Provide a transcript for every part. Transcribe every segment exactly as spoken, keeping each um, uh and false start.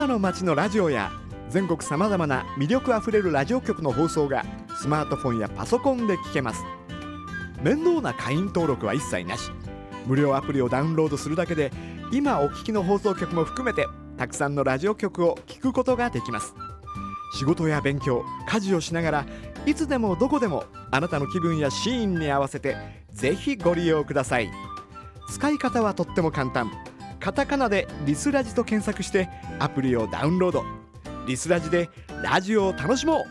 の街のラジオや全国さまざまな魅力あふれるラジオ局の放送がスマートフォンやパソコンで聞けます。面倒な会員登録は一切なし、無料アプリをダウンロードするだけで今お聞きの放送局も含めてたくさんのラジオ局を聞くことができます。仕事や勉強、家事をしながらいつでもどこでもあなたの気分やシーンに合わせてぜひご利用ください。使い方はとっても簡単。カタカナでリスラジと検索してアプリをダウンロード。リスラジでラジオを楽しもう。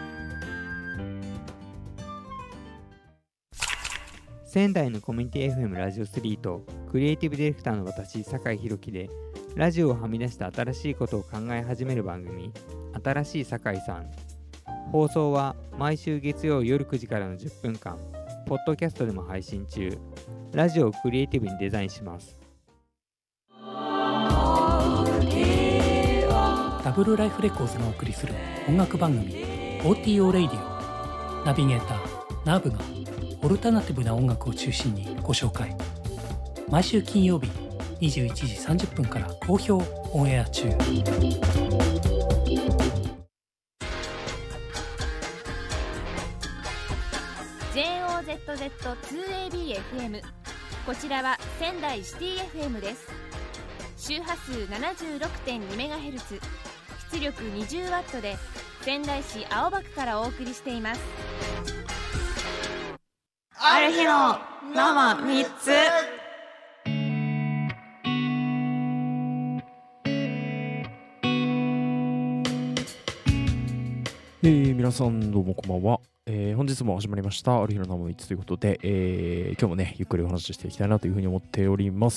仙台のコミュニティ エフエム ラジオスリーとクリエイティブディレクターの私酒井宏樹でラジオをはみ出した新しいことを考え始める番組、新しい酒井さん。放送は毎週月曜夜くじからのじゅっぷんかんポッドキャストでも配信中。ラジオをクリエイティブにデザインします。 ダブルライフレコーズがお送りする音楽番組 オーティーオー レイディオ。ナビゲーターナーブがオルタナティブな音楽を中心にご紹介。毎週金曜日にじゅういちじさんじゅっぷんから好評オンエア中。 ジェイオーゼットゼットツーエービーエフエム、 こちらは仙台シティ エフエム です。周波数 ななじゅうろくてんにメガヘルツ、 出力 にじゅうワット で仙台市青葉区からお送りしています。 ある日の生みっつ。 えー、皆さんどうもこんばんは。えー、本日も始まりましたある日の生みっつということで、えー、今日もねゆっくりお話ししていきたいなというふうに思っております。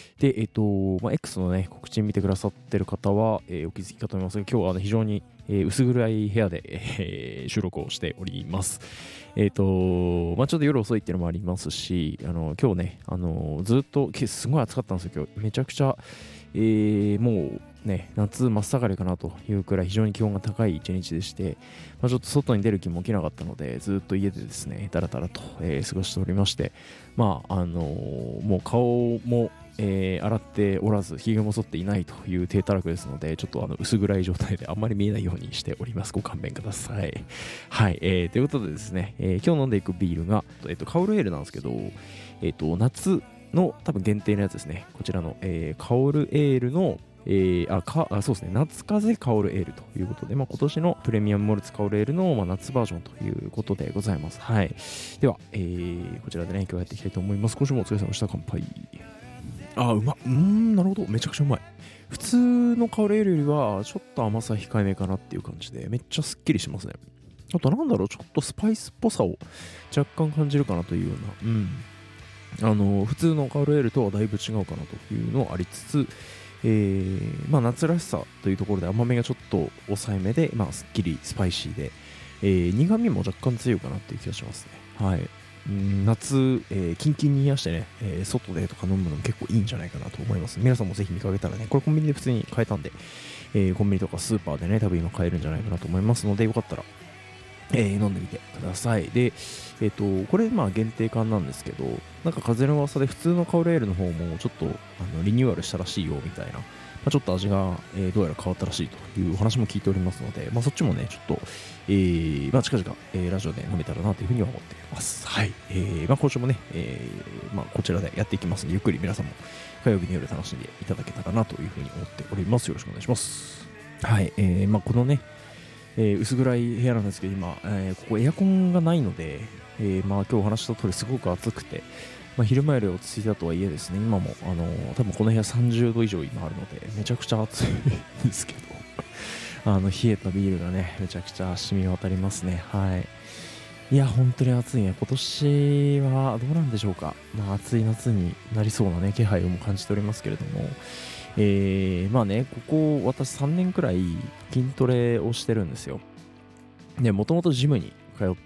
で、えっ、ー、と、まあ、X のね告知見てくださってる方は、えー、お気づきかと思いますが、今日はあの非常に、えー、薄暗い部屋で、えー、収録をしております。えっ、ー、と、まあ、ちょっと夜遅いっていうのもありますし、あの今日ねあのずっとすごい暑かったんですよ。今日めちゃくちゃ、えー、もうね、夏真っ盛りかなというくらい非常に気温が高い一日でして、まあ、ちょっと外に出る気も起きなかったのでずっと家でですねだらだらと、えー、過ごしておりまして、まああのー、もう顔も、えー、洗っておらずひげも剃っていないという低たらくですので、ちょっとあの薄暗い状態であんまり見えないようにしております。ご勘弁ください。はい、えー、ということでですね、えー、今日飲んでいくビールが、えー、とカオルエールなんですけど、えー、と夏の多分限定のやつですね。こちらの、えー、カオルエールのえー、あかあそうですね夏風香るエールということで、まあ、今年のプレミアムモルツ香るエールの、まあ、夏バージョンということでございます。はい。では、えー、こちらでね今日やっていきたいと思います。今週もお疲れ様でした。乾杯。あうまっうーんなるほど、めちゃくちゃうまい。普通の香るエールよりはちょっと甘さ控えめかなっていう感じでめっちゃすっきりしますね。あとなんだろう、ちょっとスパイスっぽさを若干感じるかなというような、うんあの普通の香るエールとはだいぶ違うかなというのはありつつ、えーまあ、夏らしさというところで甘めがちょっと抑えめで、まあ、すっきりスパイシーで、えー、苦味も若干強いかなっていう気がしますね。はい。うん夏、えー、キンキンに冷やしてね、えー、外でとか飲むのも結構いいんじゃないかなと思います。皆さんもぜひ見かけたらね、これコンビニで普通に買えたんで、えー、コンビニとかスーパーでね多分今買えるんじゃないかなと思いますので、よかったらえー、飲んでみてください。で、えっ、ー、と、これまあ限定缶なんですけど、なんか風の噂で普通のカオルエールの方もちょっとあのリニューアルしたらしいよみたいな、まあ、ちょっと味が、えー、どうやら変わったらしいというお話も聞いておりますので、まあ、そっちもね、ちょっと、えー、まあ、近々、えー、ラジオで飲めたらなというふうには思っています。はい。えー、まあ、今週もね、えー、まあ、こちらでやっていきますので、ゆっくり皆さんも火曜日の夜楽しんでいただけたらなというふうに思っております。よろしくお願いします。はい。えー、まあ、このね、えー、薄暗い部屋なんですけど今、えー、ここエアコンがないので、えー、まあ今日お話した通りすごく暑くて、まあ、昼間より落ち着いたとはいえですね、今も、あのー、多分この部屋さんじゅうど以上今あるのでめちゃくちゃ暑いんですけどあの冷えたビールがねめちゃくちゃ染み渡りますね。はい。いや本当に暑いね。今年はどうなんでしょうか。まあ暑い夏になりそうなね気配をも感じておりますけれども、えー、まあね、ここ私さんねんくらい筋トレをしてるんですよ。で、もともとジムに通って、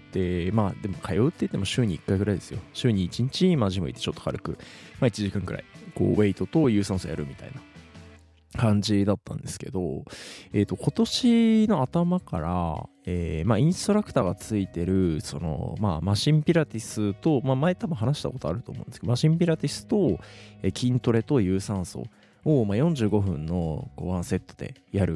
まあでも通うって言っても週にいっかいぐらいですよ。週にいちにち、まあジム行ってちょっと軽く、まあいちじかんくらい、こうウェイトと有酸素やるみたいな感じだったんですけど、えっと、今年の頭から、えー、まあインストラクターがついてる、その、まあマシンピラティスと、まあ前多分話したことあると思うんですけど、マシンピラティスと、えー、筋トレと有酸素、 を、まあ、よんじゅうごふんのこうワンセットでやる